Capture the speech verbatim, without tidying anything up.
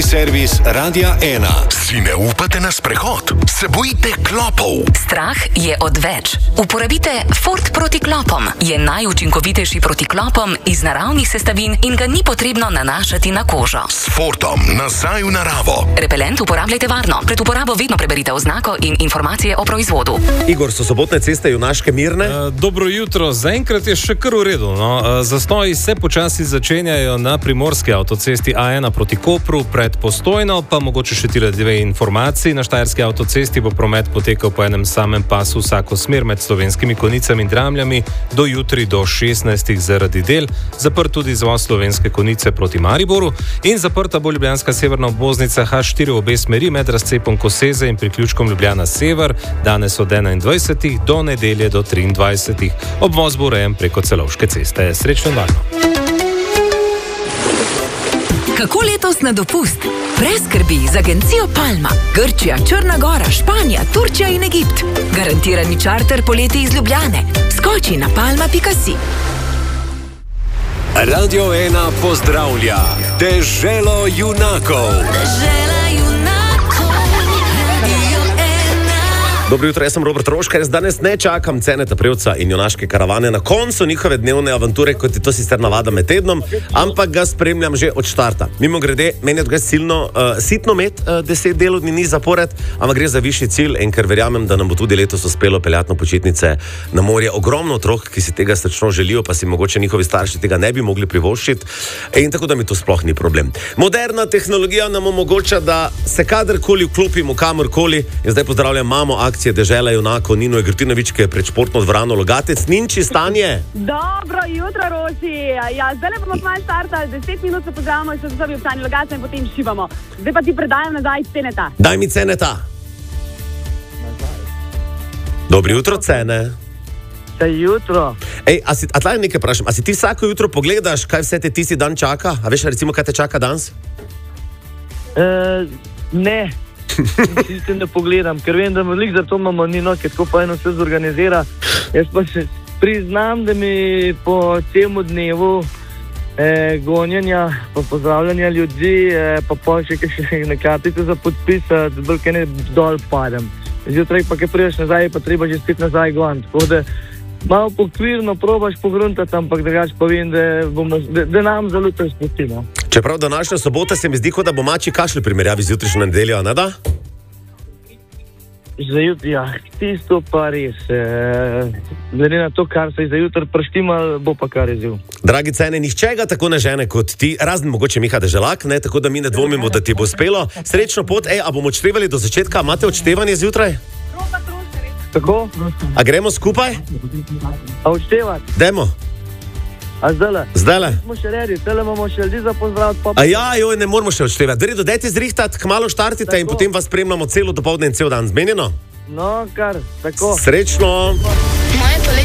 Servis Radia ena. Si ne upate na sprehod? Se bojite klopov? Strah je odveč. Uporabite Fort proti klopom. Je najučinkovitejši proti klopom iz naravnih sestavin in ga ni potrebno nanašati na kožo. S Fortom nazaj v naravo. Repelent uporabljajte varno. Pred uporabo vedno preberite oznako in informacije o proizvodu. Igor, so sobotne ceste junaške mirne? Uh, dobro jutro. Zaenkrat je še kar v redu. No. Uh, zastoji se počasi začenjajo na primorski avtocesti A ena proti Kopru, pred Postojno, pa mogoče še tile dve informaciji. Na štajerski avtocesti bo promet potekal po enem samem pasu vsako smer med Slovenskimi Konjicami in Dramljami do jutri do šestnajstih zaradi del. Zaprt tudi izvoz Slovenske Konjice proti Mariboru in zaprta bo ljubljanska severna obvoznica H štiri v obe smeri med razcepom Koseze in priključkom Ljubljana Sever, danes od enaindvajsetih do nedelje do triindvajsetih. Obvoz bo urejen preko Celovške ceste. Srečno in varno. Kako letos na dopust? Brez skrbi z agencijo Palma. Grčija, Črna Gora, Španija, Turčija in Egipt. Garantirani čarter poleti iz Ljubljane. Skoči na palma pika si. Radio ena pozdravlja Deželo junakov. Dežela junakov. Radio ena. Dobro jutro, jaz sem Robert Roškar, jaz danes ne čakam Ceneta Prevca in junaške karavane na koncu njihove dnevne avanture, kot je to sicer navada med tednom, ampak ga spremljam že od štarta. Mimo grede, meni je odgaj silno, uh, sitno met uh, deset delovni dni zapored, ampak gre za višji cilj in ker verjamem, da nam bo tudi letos uspelo peljati na počitnice na morje. Ogromno otrok, ki si tega srčno želijo, pa si mogoče njihovi starši tega ne bi mogli privoščiti, in tako da mi to sploh ni problem. Moderna tehnologija nam omogoča, da se kadarkoli vklopimo kamorkoli, in zdaj pozdravljam mamo akcije Dežela junakov Nino Egrtinovič, ki je pred športno dvorano Logatec. Ninči, stanje? Dobro jutro, Roši. Ja, zdaj bomo malo startali, deset minut se pozdravimo in se zovi v stanje Logatca in potem šivamo. Zdaj pa ti predajam nazaj Ceneta. Daj mi Ceneta. Dobro jutro, Cene. Jutro. Ej, a, si, a tlaj nekaj vprašam, a si ti vsako jutro pogledaš, kaj vse te tisti dan čaka? A veš, recimo, kaj te čaka danes? Uh, ne. Čisto ne pogledam, ker vem, da veliko za to imamo Nino, ki tako pa eno vse zorganizira. Jaz pa še priznam, da mi po tem dnevu eh, gonjenja, pa pozdravljanja ljudi, eh, pa pa še nekaj kartice za podpis, da bolj kaj ne dol padem. Zjutraj pa, kaj priješ nazaj, pa treba že spet nazaj gon. Tako da malo pokvirno probaš pogruntati, ampak drugače pa vem, da, bomo, da, da nam zelo to spustimo. Čeprav današnja sobota se mi zdi, kot da bo mači kašlj primerjavi z jutrišnjo nedeljo, ne da? Za jutri, ja, tisto pa res. Eh, glede na to, kar se je za jutri prštimal, bo pa kar izziv. Dragi Cene, nihče ga tako ne žene kot ti, razen mogoče Miha Deželak, ne, tako da mi ne dvomimo, da ti bo uspelo. Srečno pot, ej, a bomo odštevali do začetka, imate odštevanje zjutraj? Tako? A gremo skupaj? A odštevati? Dajmo. A zdajle? Zdajle. Smo še redi, zdajle imamo še ljudi za pozdraviti. Pa... A ja, joj, ne moramo še odštevati. Dredo, dajte zrihtati, kmalo štartite tako. In potem vas spremljamo celo dopoldne in cel dan. Zmenjeno? No, kar, tako. Srečno.